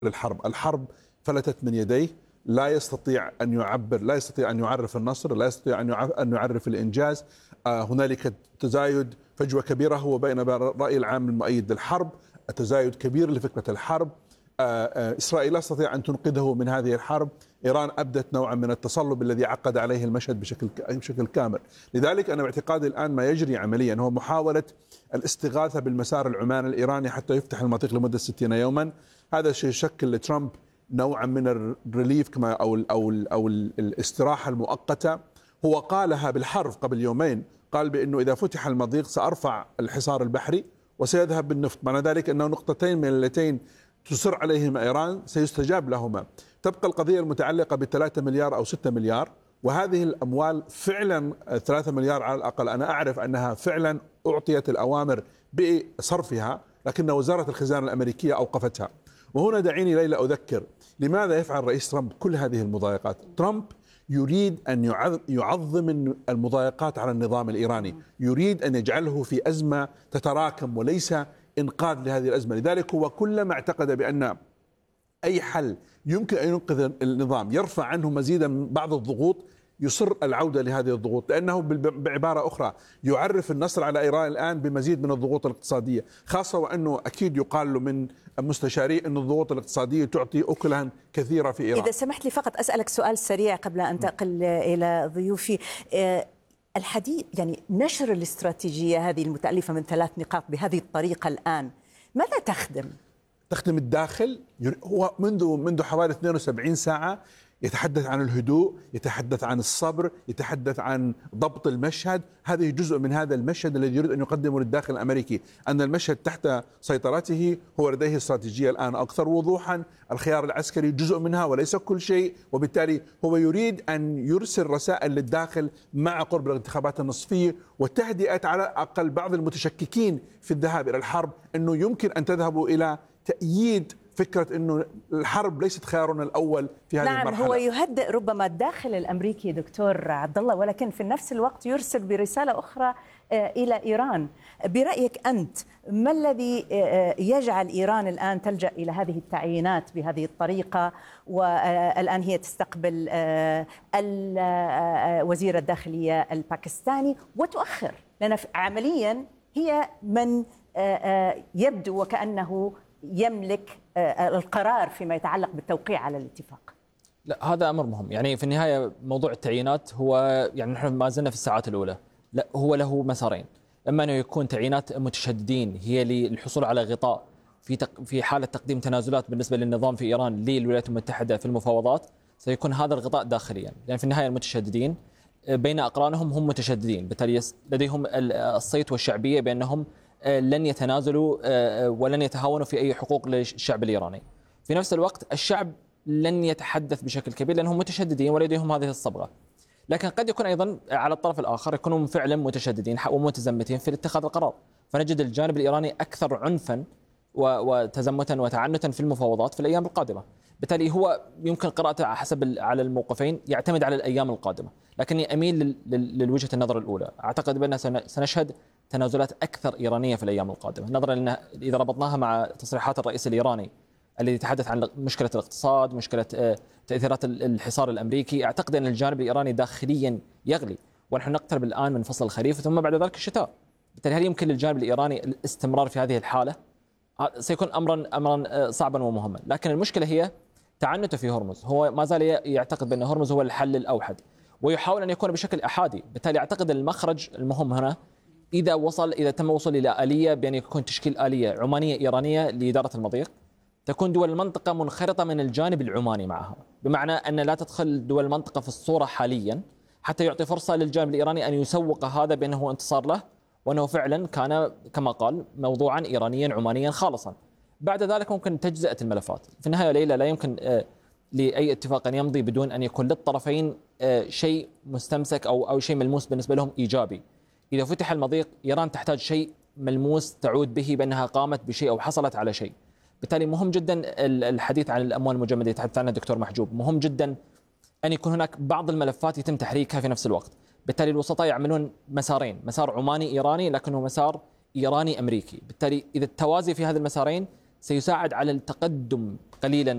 للحرب. الحرب فلتت من يديه، لا يستطيع أن يعبر، لا يستطيع أن يعرف النصر، لا يستطيع أن يعرف الإنجاز. هنالك تزايد، فجوة كبيرة هو بين الرأي العام المؤيد للحرب، التزايد كبير لفكرة الحرب. إسرائيل لا تستطيع أن تنقذه من هذه الحرب. إيران أبدت نوعا من التصلب الذي عقد عليه المشهد بشكل كامل. لذلك أنا باعتقادي الآن ما يجري عمليا هو محاولة الاستغاثة بالمسار العماني الإيراني حتى يفتح المضيق لمدة 60 يوما. هذا الشيء يشكل لترامب نوعا من الريليف كما أو الاستراحة المؤقتة. هو قالها بالحرف قبل يومين، قال بأنه إذا فتح المضيق سأرفع الحصار البحري وسيذهب بالنفط. معنى ذلك أنه نقطتين من اللتين تصر عليهما إيران سيستجاب لهما. تبقى القضية المتعلقة ب3 مليار أو 6 مليار، وهذه الأموال فعلا 3 مليار على الأقل أنا أعرف أنها فعلا أعطيت الأوامر بصرفها، لكن وزارة الخزانة الأمريكية أوقفتها. وهنا دعيني ليلى أذكر لماذا يفعل رئيس ترامب كل هذه المضايقات. ترامب يريد أن يعظم المضايقات على النظام الإيراني، يريد أن يجعله في أزمة تتراكم وليس إنقاذ لهذه الأزمة. لذلك هو كلما اعتقد بأن أي حل يمكن أن ينقذ النظام، يرفع عنه مزيدا من بعض الضغوط، يصر العودة لهذه الضغوط، لأنه بعبارة أخرى يعرف النصر على إيران الآن بمزيد من الضغوط الاقتصادية، خاصة وأنه أكيد يقال له من مستشاري أن الضغوط الاقتصادية تعطي أكلا كثيرة في إيران. إذا سمحت لي فقط أسألك سؤال سريع قبل أن تنتقل إلى ضيوفي. الحديث يعني نشر الاستراتيجية هذه المتألفة من 3 نقاط بهذه الطريقة الآن ماذا تخدم؟ تخدم الداخل. هو منذ حوالي 72 ساعة يتحدث عن الهدوء، يتحدث عن الصبر، يتحدث عن ضبط المشهد. هذه جزء من هذا المشهد الذي يريد أن يقدمه للداخل الأمريكي، أن المشهد تحت سيطرته. هو لديه استراتيجية الآن أكثر وضوحا، الخيار العسكري جزء منها وليس كل شيء، وبالتالي هو يريد أن يرسل رسائل للداخل مع قرب الانتخابات النصفية وتهدئة على الأقل بعض المتشككين في الذهاب إلى الحرب، أنه يمكن أن تذهبوا إلى تأييد فكرة أنه الحرب ليست خيارنا الأول في هذه المرحلة. نعم، هو يهدئ ربما الداخل الأمريكي دكتور عبد الله، ولكن في نفس الوقت يرسل برسالة أخرى إلى إيران. برأيك أنت ما الذي يجعل إيران الآن تلجأ إلى هذه التعيينات بهذه الطريقة، والآن هي تستقبل وزير الداخلية الباكستاني وتؤخر، لأن عمليا هي من يبدو وكأنه يملك القرار فيما يتعلق بالتوقيع على الاتفاق؟ لا، هذا أمر مهم. يعني في النهاية موضوع التعيينات هو يعني نحن ما زلنا في الساعات الأولى. لا، هو له مسارين: إما أنه يكون تعيينات متشددين هي للحصول على غطاء في حالة تقديم تنازلات بالنسبة للنظام في إيران للولايات المتحدة في المفاوضات، سيكون هذا الغطاء داخليا. لأن يعني في النهاية المتشددين بين أقرانهم هم متشددين، بالتالي لديهم الصيت والشعبية بأنهم لن يتنازلوا ولن يتهاونوا في أي حقوق للشعب الإيراني. في نفس الوقت الشعب لن يتحدث بشكل كبير لأنهم متشددين ولديهم هذه الصبغة. لكن قد يكون أيضا على الطرف الآخر يكونوا فعلا متشددين ومتزمتين في اتخاذ القرار، فنجد الجانب الإيراني أكثر عنفا وتزمتا وتعنتا في المفاوضات في الأيام القادمة. بالتالي هو يمكن قراءته حسب على الموقفين، يعتمد على الأيام القادمة. لكني أميل لوجهة النظر الأولى. أعتقد بأننا سنشهد تنازلات أكثر إيرانية في الأيام القادمة، نظرا لأن إذا ربطناها مع تصريحات الرئيس الإيراني الذي يتحدث عن مشكلة الاقتصاد، مشكلة تأثيرات الحصار الأمريكي. أعتقد أن الجانب الإيراني داخليا يغلي، ونحن نقترب الآن من فصل الخريف ثم بعد ذلك الشتاء. بالتالي هل يمكن للجانب الإيراني الاستمرار في هذه الحالة؟ سيكون أمرا صعبا ومهما. لكن المشكلة هي تعنته في هرمز. هو ما زال يعتقد بأن هرمز هو الحل الأوحد ويحاول أن يكون بشكل أحادي. بالتالي أعتقد المخرج المهم هنا إذا تم الوصول إلى آلية بأن يكون تشكيل آلية عمانية إيرانية لإدارة المضيق، تكون دول المنطقة منخرطة من الجانب العماني معها، بمعنى أن لا تدخل دول المنطقة في الصورة حاليا حتى يعطي فرصة للجانب الإيراني أن يسوق هذا بأنه انتصار له، وأنه فعلا كان كما قال موضوعا إيرانيا عمانيا خالصا. بعد ذلك ممكن تجزئة الملفات. في النهاية ليلى لا يمكن لأي اتفاق أن يمضي بدون أن يكون للطرفين شيء مستمسك أو شيء ملموس بالنسبة لهم إيجابي. إذا فتح المضيق إيران تحتاج شيء ملموس تعود به بأنها قامت بشيء أو حصلت على شيء. بالتالي مهم جدا الحديث عن الأموال المجمدة يتحدث عنها الدكتور محجوب. مهم جدا أن يكون هناك بعض الملفات يتم تحريكها في نفس الوقت. بالتالي الوسطاء يعملون مسارين: مسار عماني إيراني لكنه مسار إيراني أمريكي. بالتالي إذا التوازي في هذه المسارين سيساعد على التقدم قليلا